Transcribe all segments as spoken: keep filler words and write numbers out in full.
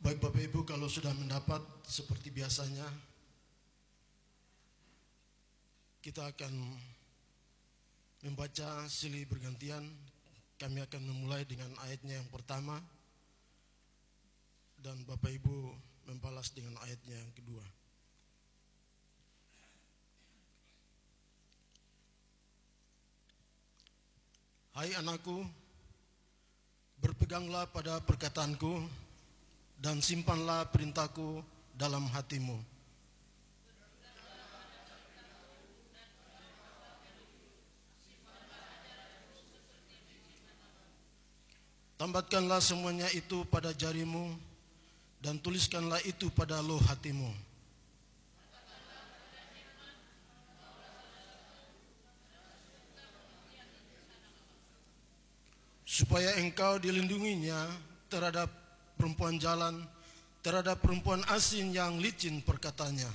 Baik Bapak Ibu, kalau sudah mendapat seperti biasanya, kita akan membaca silih bergantian. Kami akan memulai dengan ayatnya yang pertama, dan Bapak Ibu membalas dengan ayatnya yang kedua. Hai anakku, berpeganglah pada perkataanku dan simpanlah perintahku dalam hatimu. Tambatkanlah semuanya itu pada jarimu dan tuliskanlah itu pada loh hatimu. Supaya engkau dilindunginya terhadap perempuan jalan, terhadap perempuan asing yang licin perkataannya.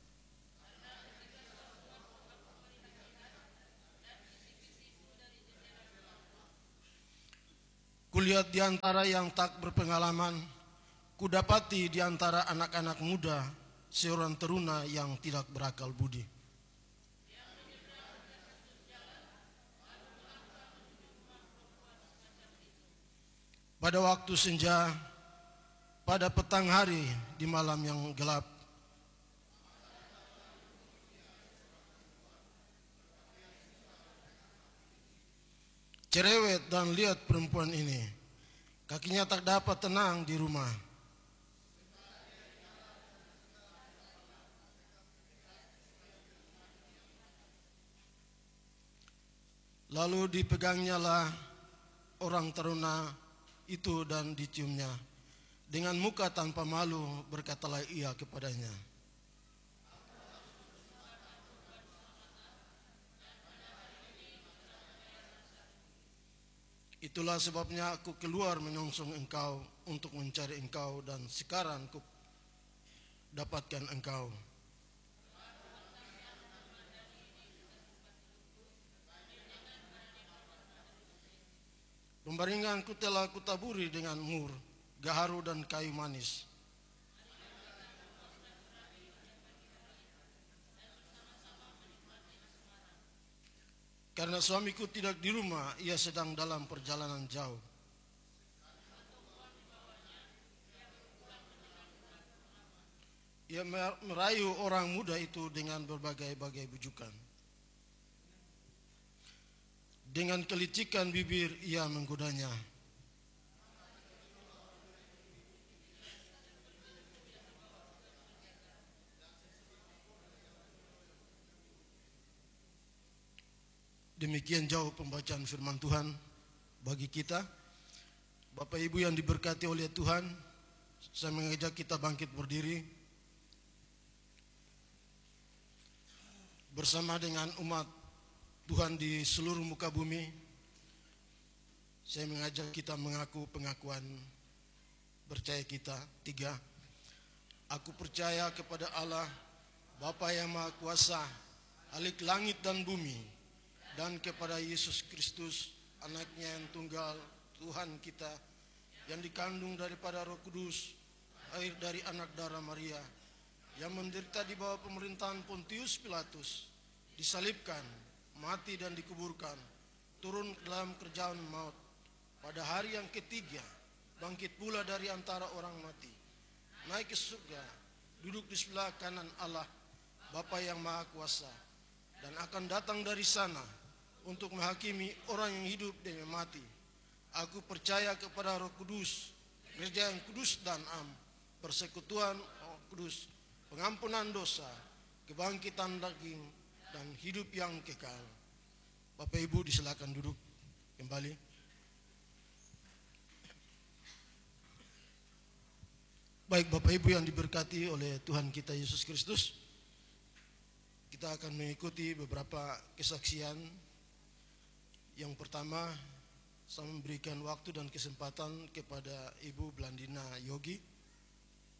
Kulihat di antara yang tak berpengalaman, kudapati di antara anak-anak muda seorang teruna yang tidak berakal budi. Pada waktu senja, pada petang hari, di malam yang gelap, cerewet dan lihat perempuan ini, kakinya tak dapat tenang di rumah. Lalu dipegangnya lah orang teruna itu dan diciumnya. Dengan muka tanpa malu berkatalah ia kepadanya, itulah sebabnya aku keluar menyongsong engkau untuk mencari engkau, dan sekarang aku dapatkan engkau. Pembaringanku telah kutaburi dengan mur, gaharu dan kayu manis. Karena suamiku tidak di rumah, ia sedang dalam perjalanan jauh. Ia merayu orang muda itu dengan berbagai-bagai bujukan. Dengan kelicikan bibir ia menggodanya. Demikian jauh pembacaan firman Tuhan bagi kita. Bapak Ibu yang diberkati oleh Tuhan, saya mengajak kita bangkit berdiri bersama dengan umat Tuhan di seluruh muka bumi. Saya mengajak kita mengaku pengakuan percaya kita. Tiga, aku percaya kepada Allah, Bapa yang Maha Kuasa, Khalik langit dan bumi, dan kepada Yesus Kristus, anaknya yang tunggal, Tuhan kita, yang dikandung daripada Roh Kudus, air dari anak darah Maria, yang menderita di bawah pemerintahan Pontius Pilatus, disalibkan, mati dan dikuburkan, turun ke dalam kerjaan maut, pada hari yang ketiga bangkit pula dari antara orang mati, naik ke surga, duduk di sebelah kanan Allah Bapa yang Maha Kuasa, dan akan datang dari sana untuk menghakimi orang yang hidup dan yang mati. Aku percaya kepada Roh Kudus, gereja yang kudus dan am, persekutuan Roh Kudus, pengampunan dosa, kebangkitan daging, dan hidup yang kekal. Bapak Ibu disilakan duduk kembali. Baik Bapak Ibu yang diberkati oleh Tuhan kita Yesus Kristus, kita akan mengikuti beberapa kesaksian. Yang pertama, saya memberikan waktu dan kesempatan kepada Ibu Blandina Yogi